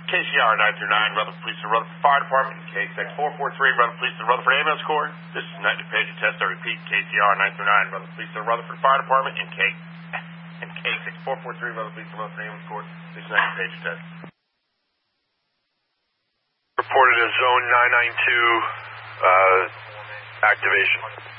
KCR 939, Rutherford Police and Rutherford Fire Department, KXX 443, Rutherford Police and Rutherford Ambulance Corps. This is Nightly Pager Test. I repeat, KCR 939, Rutherford Police and Rutherford Fire Department, and KXX 443, Rutherford Police and Rutherford Ambulance Corps. This is Nightly Pager Test. Reported as Zone 992 activation.